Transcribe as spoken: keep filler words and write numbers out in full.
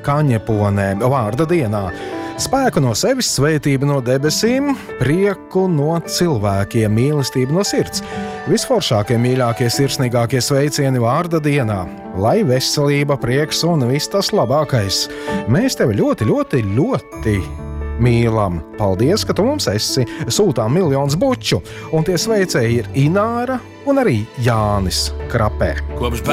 Kaņeponē vārda dienā. Spēku no sevis, svētību no debesīm, prieku no cilvēkiem, mīlestību no sirds. Visforšākie, mīļākie, sirsnīgākie sveicieni vārda dienā. Lai veselība, prieks un viss tas labākais. Mēs tevi ļoti, ļoti, ļoti mīlam. Paldies, ka tu mums esi. Sūtām miljonus buču. Un tie sveicēji ir Ināra un arī Jānis Krapē. Kopš